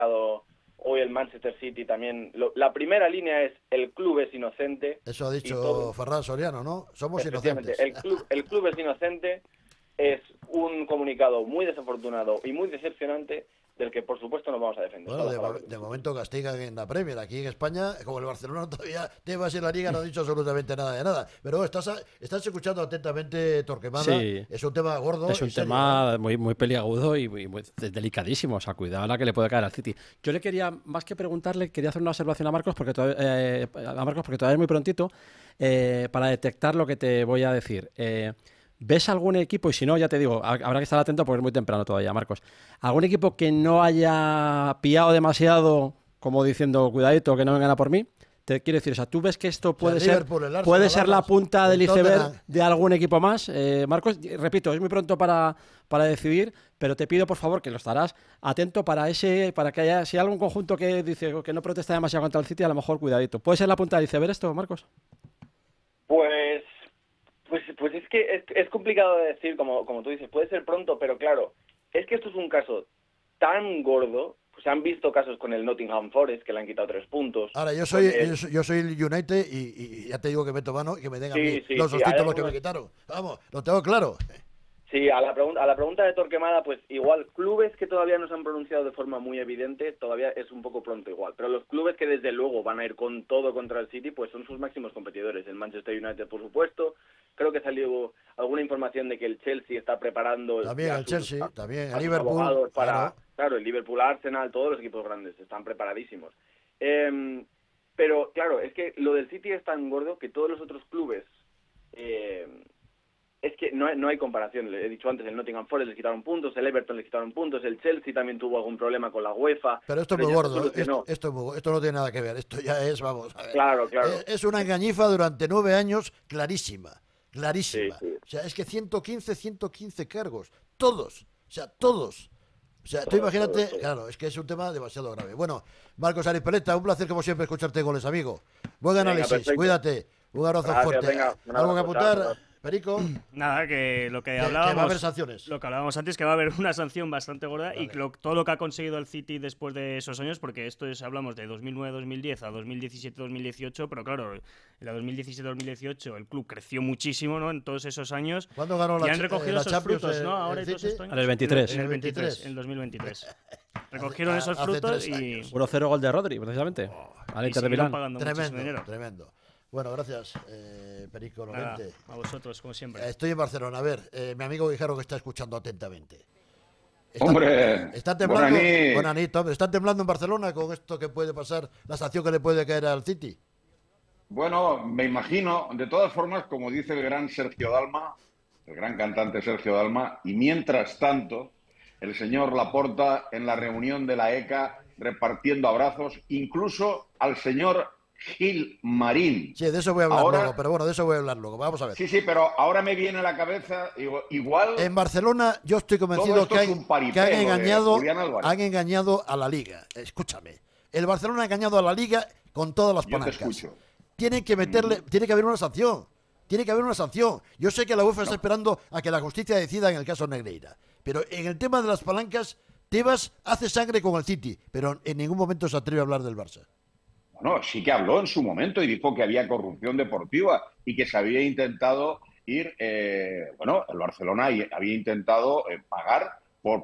hoy el Manchester City también. La primera línea es: el club es inocente. Eso ha Y dicho Ferran Soriano, ¿no? Somos efectivamente, inocentes. el club es inocente es un comunicado muy desafortunado y muy decepcionante, del que por supuesto nos vamos a defender. Bueno, Son las palabras de momento castigan en la Premier. Aquí en España, como el Barcelona todavía lleva así la liga, no ha dicho absolutamente nada de nada. Pero bueno, estás escuchando atentamente Torquemada. Sí, Es un tema gordo es y un serio, ¿eh? tema muy, muy peliagudo y muy delicadísimo. O sea, cuidado a la que le puede caer al City. Yo le quería, más que preguntarle, quería hacer una observación a Marcos, porque todavía es muy prontito, para detectar lo que te voy a decir. ¿Ves algún equipo? Y si no, ya te digo, habrá que estar atento porque es muy temprano todavía, Marcos. ¿Algún equipo que no haya pillado demasiado, como diciendo, cuidadito, que no vengan a por mí? Te quiero decir, o sea, ¿tú ves que esto O sea, puede el ser, Liverpool, el puede Arsenal, ser la Ajax, punta del el iceberg Tottenham. de algún equipo más? Marcos, repito, es muy pronto para decidir, pero te pido por favor que lo estarás atento para que haya, si hay algún conjunto que dice que no protesta demasiado contra el City, a lo mejor cuidadito. ¿Puede ser la punta del iceberg esto, Marcos? Pues, pues es que es complicado de decir, como tú dices, puede ser pronto, pero claro, es que esto es un caso tan gordo. Pues se han visto casos con el Nottingham Forest, que le han quitado 3 puntos. Ahora, yo Con soy, el... yo soy el United y ya te digo que meto mano y que me den a mí Sí, sí, los sí. dos títulos que me quitaron. Vamos, lo tengo claro. Sí, a la pregunta de Torquemada, pues igual, clubes que todavía no se han pronunciado de forma muy evidente, todavía es un poco pronto igual. Pero los clubes que desde luego van a ir con todo contra el City, pues son sus máximos competidores. El Manchester United, por supuesto. Creo que salió alguna información de que el Chelsea está preparando También ya el Chelsea, también el a sus Liverpool, abogados para... claro. Claro, el Liverpool, Arsenal, todos los equipos grandes están preparadísimos. Pero claro, es que lo del City es tan gordo que todos los otros clubes... es que no hay comparación. Le he dicho antes, el Nottingham Forest les quitaron puntos, el Everton les quitaron puntos, el Chelsea también tuvo algún problema con la UEFA, Pero esto es pero muy ya se gordo, ¿eh? solucionó. Esto no tiene nada que ver. Esto ya es, vamos a ver. Claro, claro. Es una engañifa durante 9 años clarísima. Sí, Clarísima. sí. O sea, es que 115 cargos. Todos. O sea, todos. O sea, tú Todo, todo, imagínate, todo. claro, es que es un tema demasiado grave. Bueno, Marcos Aripeleta, un placer como siempre escucharte goles, amigo. Buen Venga, análisis, perfecto. cuídate. Un abrazo Gracias, fuerte. venga. Un ¿Algo que abrazo. Chao, apuntar, chao. Perico? Nada, que lo que Que va a haber hablábamos, sanciones. lo que hablábamos antes, que va a haber una sanción bastante gorda y Vale. todo lo que ha conseguido el City después de esos años, porque esto es, hablamos de 2009-2010 a 2017-2018, pero claro, en la 2017-2018 el club creció muchísimo, ¿no? En todos esos años ¿Cuándo ganó y la, han recogido la esos Champions frutos, ¿no? Ahora el y todos City? estos años. En el 23. En el 23, 23. en el 2023. Recogieron esos Hace frutos 3 y, años. 1-0 gol de Rodri, precisamente. Al y Inter de siguieron Milán. pagando muchísimo Tremendo, dinero. tremendo. Bueno, gracias, Perico Nada, Lorente. a vosotros, como siempre. Estoy en Barcelona. A ver, mi amigo Guijarro que está escuchando atentamente. Hombre, ¿Están temblando? Bonanit. Bonanit, hombre, ¿están temblando en Barcelona con esto que puede pasar, la sanción que le puede caer al City? Bueno, me imagino, de todas formas, como dice el gran Sergio Dalma, el gran cantante Sergio Dalma, y mientras tanto, el señor Laporta en la reunión de la ECA repartiendo abrazos, incluso al señor Gil Marín. Sí, de eso voy a hablar Ahora, luego, pero bueno, de eso voy a hablar luego. Vamos a ver. sí, pero ahora me viene a la cabeza, igual En Barcelona yo estoy todo convencido esto que es un han paripé, lo de engañado, Julián Álvarez. han engañado a la Liga. Escúchame. El Barcelona ha engañado a la Liga con todas las Yo te palancas. escucho. Tienen que meterle, tiene que haber una sanción. Tiene que haber una sanción. Yo sé que la UEFA está esperando a que la justicia decida en el caso Negreira. Pero en el tema de las palancas, Tebas hace sangre con el City, pero en ningún momento se atreve a hablar del Barça. Bueno, sí que habló en su momento y dijo que había corrupción deportiva y que se había intentado ir, bueno, el Barcelona había intentado pagar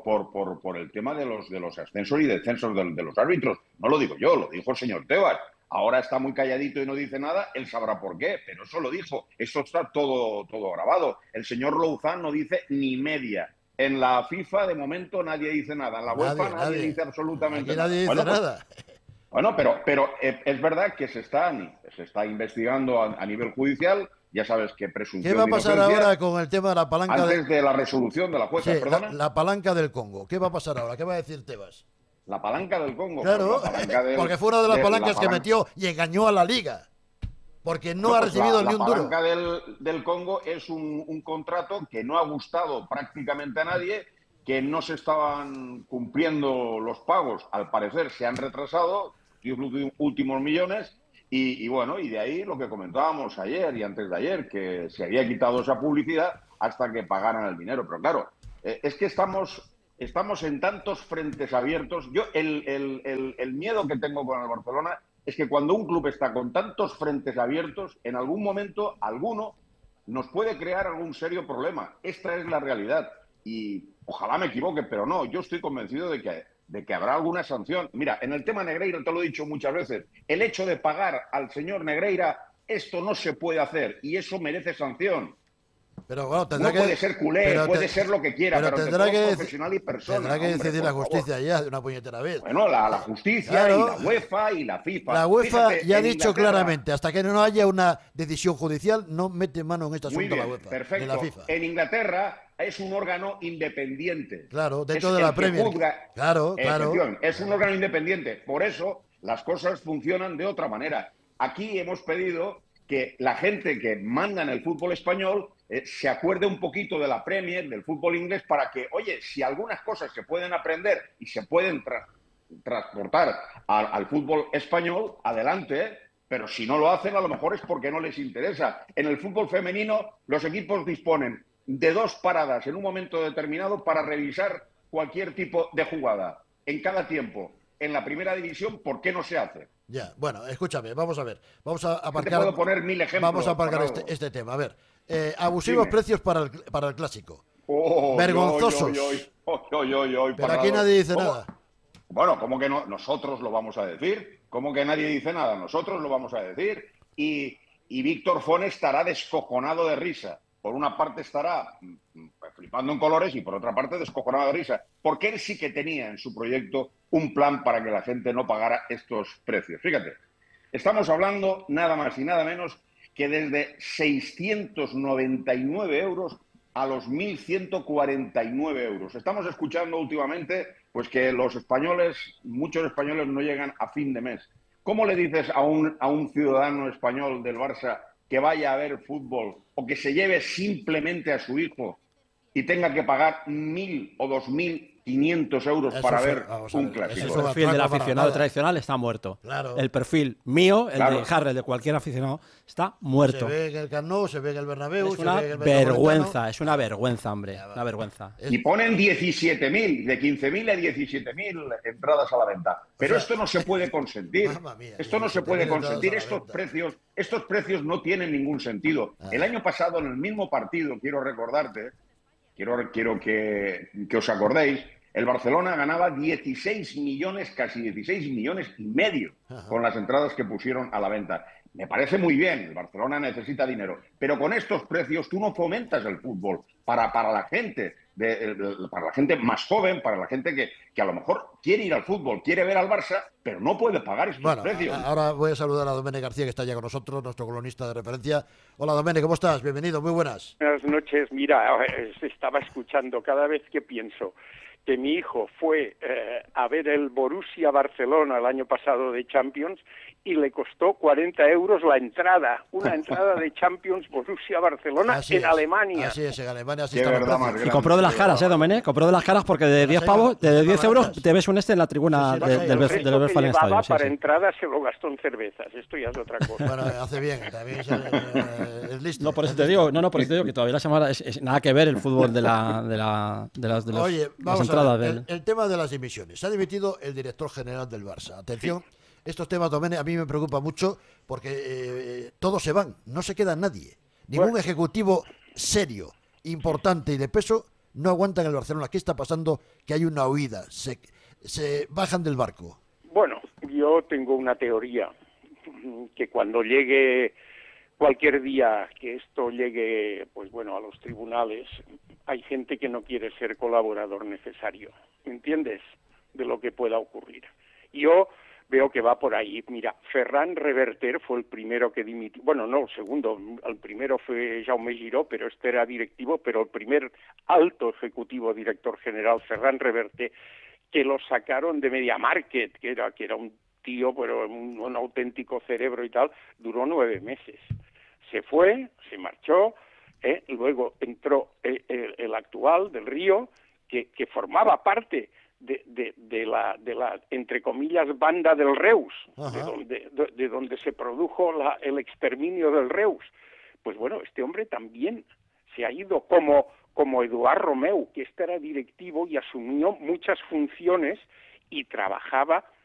por el tema de los ascensos y descensos de los árbitros. No lo digo yo, lo dijo el señor Tebas. Ahora está muy calladito y no dice nada, él sabrá por qué, pero eso lo dijo, eso está todo grabado. El señor Louzán no dice ni media. En la FIFA, de momento, nadie dice nada. En la UEFA, nadie dice absolutamente Aquí nada. nadie dice Bueno, pues, nada. bueno, pero es verdad que se está investigando a nivel judicial. Ya sabes que presunción ¿Qué va a de pasar inocencia ahora con el tema de la palanca antes de la resolución de la jueza, sí, perdona. la palanca del Congo? ¿Qué va a pasar ahora? ¿Qué va a decir Tebas? La palanca del Congo. Claro, pues la palanca porque fue una de las palancas que palanca- metió y engañó a la Liga. Porque no Bueno, ha pues recibido la ni un duro. palanca del Congo es un contrato que no ha gustado prácticamente a nadie, que no se estaban cumpliendo los pagos, al parecer se han retrasado, los últimos millones, y bueno, y de ahí lo que comentábamos ayer y antes de ayer, que se había quitado esa publicidad hasta que pagaran el dinero. Pero claro, es que estamos estamos en tantos frentes abiertos. Yo el miedo que tengo con el Barcelona es que cuando un club está con tantos frentes abiertos, en algún momento alguno nos puede crear algún serio problema. Esta es la realidad. Y ojalá me equivoque, pero no, yo estoy convencido de que habrá alguna sanción. Mira, en el tema Negreira, te lo he dicho muchas veces, el hecho de pagar al señor Negreira, esto no se puede hacer y eso merece sanción. Pero bueno, tendrá puede ser culé, puede ser lo que quiera, pero tendrá que profesional y persona. Tendrá que decidir la justicia favor. ya de una puñetera vez. Bueno, la justicia, claro, y la UEFA y la FIFA. La UEFA Fíjate, ya ha dicho claramente, hasta que no haya una decisión judicial, no mete mano en este asunto la UEFA, perfecto. ni la FIFA. En Inglaterra es un órgano independiente. Claro, dentro de la Premier. Claro. Es un órgano independiente. Por eso las cosas funcionan de otra manera. Aquí hemos pedido que la gente que manda en el fútbol español se acuerde un poquito de la Premier, del fútbol inglés, para que, oye, si algunas cosas se pueden aprender y se pueden transportar al fútbol español, adelante, pero si no lo hacen, a lo mejor es porque no les interesa. En el fútbol femenino, los equipos disponen de 2 paradas en un momento determinado para revisar cualquier tipo de jugada en cada tiempo. En la primera división, ¿por qué no se hace? Ya, bueno, escúchame, vamos a ver. Vamos a aparcar. Te puedo poner 1000 ejemplos. Vamos a aparcar este tema. A ver, abusivos precios para el clásico. Vergonzosos. Pero aquí nadie dice nada. Bueno, ¿cómo que no? Nosotros lo vamos a decir. ¿Cómo que nadie dice nada? Nosotros lo vamos a decir. Y Víctor Fon estará descojonado de risa. Por una parte estará flipando en colores y por otra parte descojonado de risa. Porque él sí que tenía en su proyecto un plan para que la gente no pagara estos precios. Fíjate, estamos hablando nada más y nada menos que desde 699 euros a los 1.149 euros. Estamos escuchando últimamente pues que los españoles, muchos españoles no llegan a fin de mes. ¿Cómo le dices a un ciudadano español del Barça que vaya a ver fútbol o que se lleve simplemente a su hijo y tenga que pagar 1.000 o 2.500 euros para ver un clásico? El perfil del aficionado tradicional está muerto. Claro. El perfil mío, el de Harry, el de cualquier aficionado, está muerto. Se ve en el Camp Nou, se ve en el Bernabéu, es una vergüenza, hombre, una vergüenza. Y ponen 17.000, de 15.000 a 17.000 entradas a la venta. Pero esto no se puede consentir. Esto no se puede consentir. Estos precios no tienen ningún sentido. El año pasado, en el mismo partido, quiero recordarte, quiero que os acordéis, el Barcelona ganaba 16 millones, casi 16 millones y medio con las entradas que pusieron a la venta. Me parece muy bien, el Barcelona necesita dinero, pero con estos precios tú no fomentas el fútbol para la gente, para la gente más joven, para la gente que a lo mejor quiere ir al fútbol, quiere ver al Barça, pero no puede pagar estos precios. Ahora voy a saludar a Domènech García, que está ya con nosotros, nuestro columnista de referencia. Hola, Domènech, ¿cómo estás? Bienvenido, muy buenas. Buenas noches. Mira, estaba escuchando cada vez que pienso que mi hijo fue a ver el Borussia Barcelona el año pasado de Champions y le costó 40 euros la entrada, una entrada de Champions Borussia Barcelona en Alemania. Así es, en Alemania así está. Y compró de las caras, Domènech, compró de las caras porque de 10 pavos, de 10 euros te ves un en la tribuna del Westfalen Stadium. Para entrada se lo gastó en cervezas, esto ya es otra cosa. Bueno, hace bien, también es listo. No, por eso te digo, por eso te digo que todavía la semana es nada que ver el fútbol de las Oye, vamos entradas. A ver, el tema de las dimisiones. Se ha dimitido el director general del Barça. Atención. Sí. Estos temas, Domènech, a mí me preocupa mucho porque todos se van, no se queda nadie. Ningún ejecutivo serio, importante y de peso no aguanta en el Barcelona. ¿Qué está pasando? Que hay una huida, se bajan del barco. Bueno, yo tengo una teoría, que cuando llegue cualquier día que esto llegue, pues bueno, a los tribunales, hay gente que no quiere ser colaborador necesario, ¿entiendes? De lo que pueda ocurrir. Yo veo que va por ahí. Mira, Ferran Reverter fue el primero que dimitió. Bueno, no, el segundo. El primero fue Jaume Giró, pero este era directivo, pero el primer alto ejecutivo director general, Ferran Reverter, que lo sacaron de Media Market, que era un tío, pero un auténtico cerebro y tal, duró 9 meses. Se fue, se marchó, luego entró el actual, Del Río, que formaba parte de la entre comillas banda del Reus, de donde se produjo el exterminio del Reus. Pues bueno, este hombre también se ha ido como como Eduard Romeu, que este era directivo y asumió muchas funciones y trabajaba